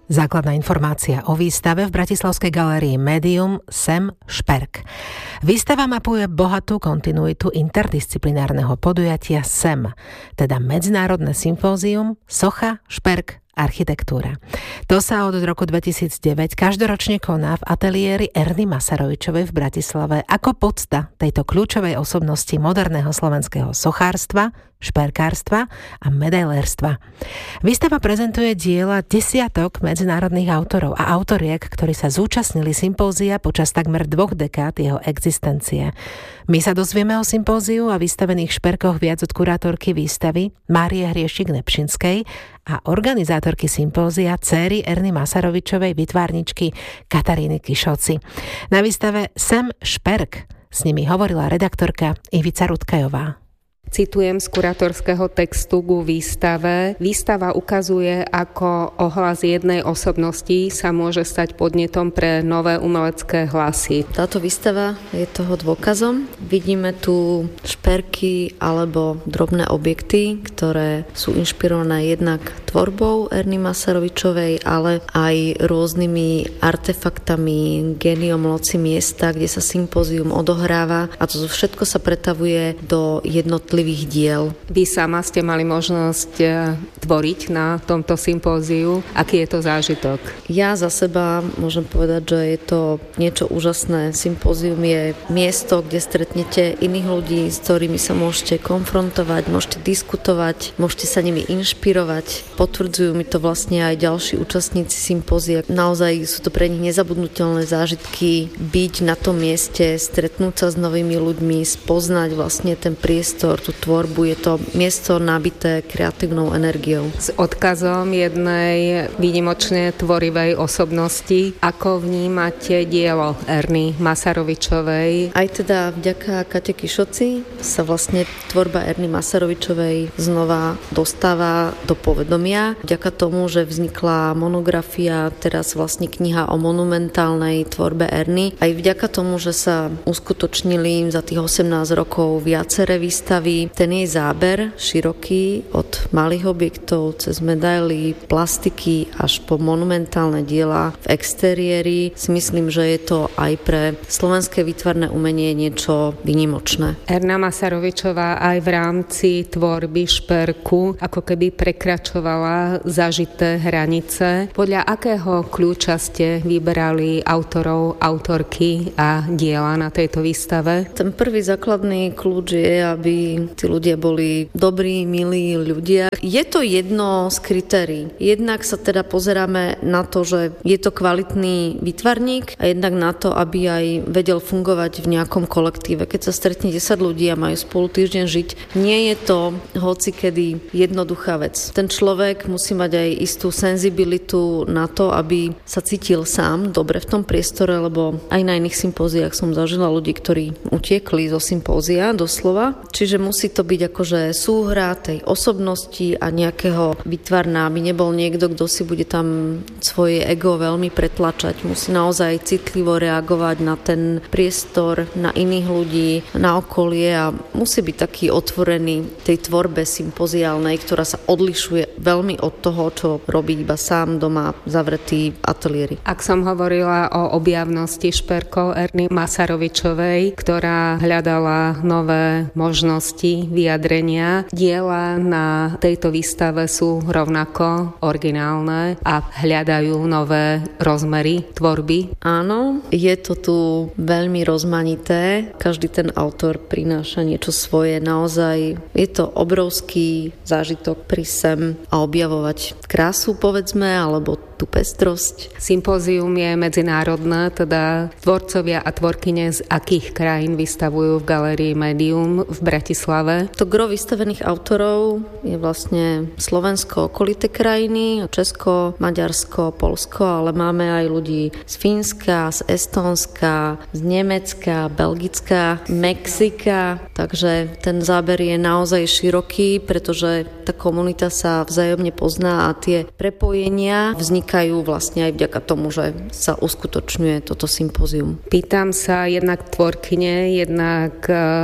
Základná informácia o výstave v bratislavskej galérii Médium Sem Šperk. Výstava mapuje bohatú kontinuitu interdisciplinárneho podujatia SEM, teda Medzinárodné sympózium Socha, Šperk, architektúra. To sa od roku 2009 každoročne koná v ateliéri Erny Masarovičovej v Bratislave ako podsta tejto kľúčovej osobnosti moderného slovenského sochárstva, šperkárstva a medailérstva. Výstava prezentuje diela desiatok medzinárodných autorov a autoriek, ktorí sa zúčastnili sympózia počas takmer 2 dekád jeho existencie. My sa dozvieme o sympóziu a vystavených šperkoch viac od kurátorky výstavy Márie Hrieščík-Nepšinskej a organizátorky sympózia dcéry Erny Masarovičovej, vytvárničky Kataríny Kišoci. Na výstave Sem Šperk s nimi hovorila redaktorka Ivica Rutkajová. Citujem z kurátorského textu ku výstave. Výstava ukazuje, ako ohlas jednej osobnosti sa môže stať podnetom pre nové umelecké hlasy. Táto výstava je toho dôkazom. Vidíme tu šperky alebo drobné objekty, ktoré sú inšpirované jednak tvorbou Erny Masarovičovej, ale aj rôznymi artefaktami, géniom loci miesta, kde sa sympózium odohráva, a to všetko sa pretavuje do jednotlivých diel. Vy sama ste mali možnosť tvoriť na tomto sympóziu. Aký je to zážitok? Ja za seba môžem povedať, že je to niečo úžasné. Sympózium je miesto, kde stretnete iných ľudí, s ktorými sa môžete konfrontovať, môžete diskutovať, môžete sa nimi inšpirovať. Potvrdzujú mi to vlastne aj ďalší účastníci sympózia. Naozaj sú to pre nich nezabudnutelné zážitky byť na tom mieste, stretnúť sa s novými ľuďmi, spoznať vlastne ten priestor, tú tvorbu. Je to miesto nabité kreatívnou energiou. S odkazom jednej výnimočne tvorivej osobnosti. Ako vnímate dielo Erny Masarovičovej? Aj teda vďaka Kate Kišoci sa vlastne tvorba Erny Masarovičovej znova dostáva do povedomia. Vďaka tomu, že vznikla monografia, teraz vlastne kniha o monumentálnej tvorbe Erny. Aj vďaka tomu, že sa uskutočnili za tých 18 rokov viaceré výstavy. Ten jej záber široký od malých objektov cez medaily, plastiky až po monumentálne diela v exteriéri. Si myslím, že je to aj pre slovenské výtvarné umenie niečo výnimočné. Erna Masarovičová aj v rámci tvorby šperku ako keby prekračovala zažité hranice. Podľa akého kľúča ste vyberali autorov, autorky a diela na tejto výstave? Ten prvý základný kľúč je, aby tí ľudia boli dobrí, milí ľudia. Je to jedno z kritérií. Jednak sa teda pozeráme na to, že je to kvalitný výtvarník, a jednak na to, aby aj vedel fungovať v nejakom kolektíve. Keď sa stretne 10 ľudí a majú spolu týždeň žiť, nie je to hocikedy jednoduchá vec. Ten človek musí mať aj istú senzibilitu na to, aby sa cítil sám dobre v tom priestore, lebo aj na iných sympóziách som zažila ľudí, ktorí utiekli zo sympózia doslova. Čiže musí to byť akože súhra tej osobnosti a nejakého výtvarná, aby nebol niekto, kto si bude tam svoje ego veľmi pretlačať. Musí naozaj citlivo reagovať na ten priestor, na iných ľudí, na okolie, a musí byť taký otvorený tej tvorbe sympóziálnej, ktorá sa odlišuje veľmi od toho, čo robí iba sám doma zavretý v ateliéri. Ak som hovorila o objavnosti šperkov Erny Masarovičovej, ktorá hľadala nové možnosti vyjadrenia, diela na tejto výstave sú rovnako originálne a hľadajú nové rozmery tvorby. Áno, je to tu veľmi rozmanité. Každý ten autor prináša niečo svoje. Naozaj je to obrovský zážitok prísť sem a objavovať krásu, povedzme, alebo tú pestrosť. Sympózium je medzinárodné, teda tvorcovia a tvorkyne z akých krajín vystavujú v galérii Médium v Bratislave? To gro vystavených autorov je vlastne Slovensko, okolité krajiny, Česko, Maďarsko, Poľsko, ale máme aj ľudí z Fínska, z Estónska, z Nemecka, Belgicka, Mexika, takže ten záber je naozaj široký, pretože tá komunita sa vzájomne pozná a tie prepojenia vznikajú vznikajú vlastne aj vďaka tomu, že sa uskutočňuje toto sympózium. Pýtam sa jednak tvorkyne, jednak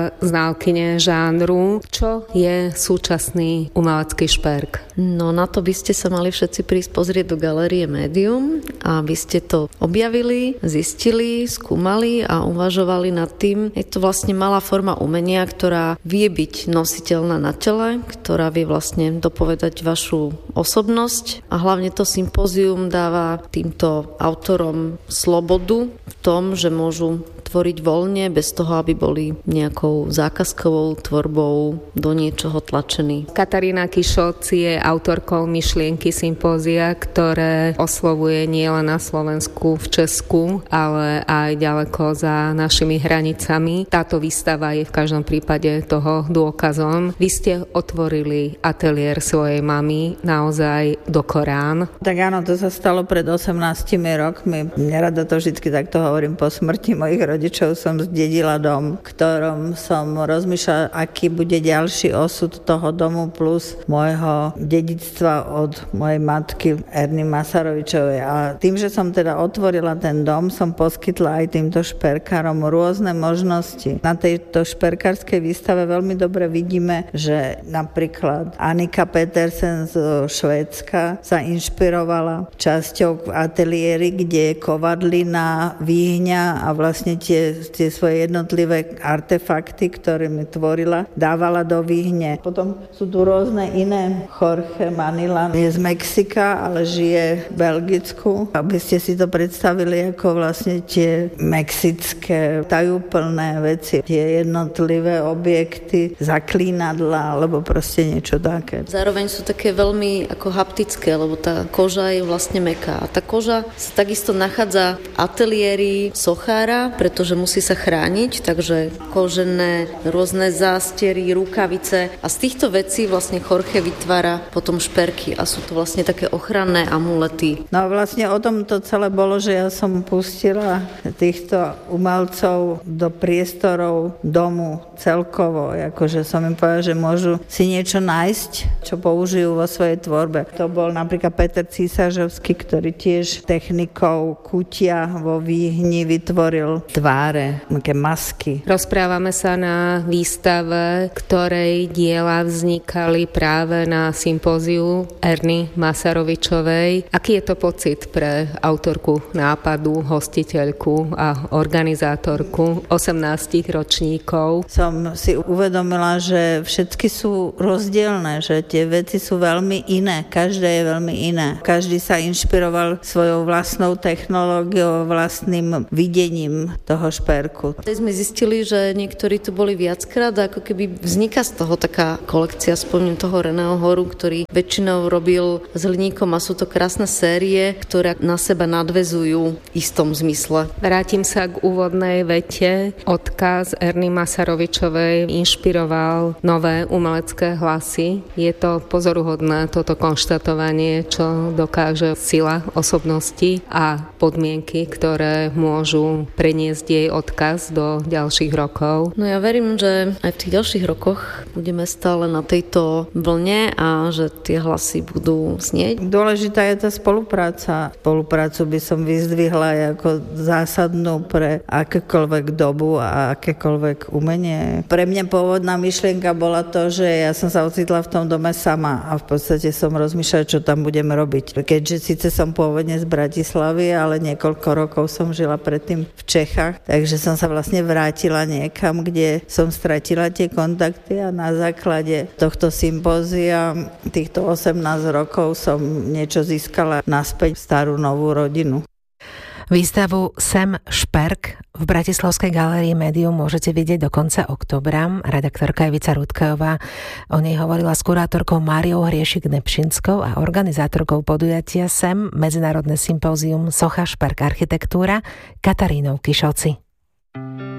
znalkyne žánru, čo je súčasný umelecký šperk? No na to by ste sa mali všetci prísť pozrieť do Galérie Médium a by ste to objavili, zistili, skúmali a uvažovali nad tým. Je to vlastne malá forma umenia, ktorá vie byť nositeľná na tele, ktorá vie vlastne dopovedať vašu osobnosť a hlavne to sympózium dáva týmto autorom slobodu v tom, že môžu tvoriť voľne, bez toho, aby boli nejakou zákazkovou tvorbou do niečoho tlačení. Katarína Kišoc je autorkou myšlienky sympózia, ktoré oslovuje nielen na Slovensku, v Česku, ale aj ďaleko za našimi hranicami. Táto výstava je v každom prípade toho dôkazom. Vy ste otvorili ateliér svojej mamy naozaj do Korán. Tak áno, to sa stalo pred 18 rokmi. Nerada to vždy takto hovorím, po smrti mojich rodičov som zdedila dom, v ktorom som rozmýšľala, aký bude ďalší osud toho domu plus môjho dedičstva od mojej matky Erny Masarovičovej. A tým, že som teda otvorila ten dom, som poskytla aj týmto šperkárom rôzne možnosti. Na tejto šperkárskej výstave veľmi dobre vidíme, že napríklad Annika Petersen z Švédska sa inšpirovala časťou v ateliéri, kde je kovadlina, výhňa a vlastne tie svoje jednotlivé artefakty, ktorými tvorila, dávala do výhne. Potom sú tu rôzne iné. Jorge Manila je z Mexika, ale žije v Belgicku. Aby ste si to predstavili ako vlastne tie mexické tajúplné veci, tie jednotlivé objekty, zaklínadla, alebo proste niečo také. Zároveň sú také veľmi ako haptické, lebo tá koža je vlastne mäkká. A tá koža sa takisto nachádza v ateliéri sochára, pretože musí sa chrániť, takže kožené rôzne zástery, rukavice a z týchto vecí vlastne Jorge vytvára potom šperky a sú to vlastne také ochranné amulety. No vlastne o tom to celé bolo, že ja som pustila týchto umelcov do priestorov domu celkovo, akože som im povedala, že môžu si niečo nájsť, čo použijú vo svojej tvorbe. To bol napríklad Peter Císažovský, ktorý tiež technikou kutia vo výhni vytvoril tváre, také masky. Rozprávame sa na výstave, ktorej diela vznikali práve na sympóziu Erny Masarovičovej. Aký je to pocit pre autorku nápadu, hostiteľku a organizátorku 18 ročníkov? Som si uvedomila, že všetky sú rozdielne, že tie veci sú veľmi iné. Každé je veľmi iné. Každý sa inšpiroval svojou vlastnou technológiou, vlastným videním toho šperku. Teď sme zistili, že niektorí tu boli viackrát a ako keby vzniká z toho taká kolekcia, spomínam toho Reného Horu, ktorý väčšinou robil s hliníkom a sú to krásne série, ktoré na seba nadväzujú v istom zmysle. Vrátim sa k úvodnej vete. Odkaz Erny Masarovičovej inšpiroval nové umelecké hlasy. Je to pozoruhodné toto konštatovanie, čo dokáže sila osobnosti a podmienky, ktoré môžu preniesť jej odkaz do ďalších rokov. No ja verím, že aj v tých ďalších rokoch budeme stále na tejto vlne a že tie hlasy budú znieť. Dôležitá je tá spolupráca. Spoluprácu by som vyzdvihla ako zásadnú pre akékoľvek dobu a akékoľvek umenie. Pre mňa pôvodná myšlienka bola to, že ja som sa ocitla v tom dome sama a v podstate som rozmýšľala, čo tam budem robiť. Keďže síce som pôvodne z Bratislavy, ale niekoľko rokov som žila predtým v Čechách, takže som sa vlastne vrátila niekam, kde som stratila tie kontakty a na základe tohto sympózia týchto 18 rokov som niečo získala naspäť starú novú rodinu. Výstavu Sem Šperk v Bratislavskej galérii Médium môžete vidieť do konca októbra. Redaktorka Ivica Rudkajová o nej hovorila s kurátorkou Máriou Hriešik-Nepšinskou a organizátorkou podujatia Sem medzinárodné sympózium Socha Šperk architektúra Katarínou Kišoci.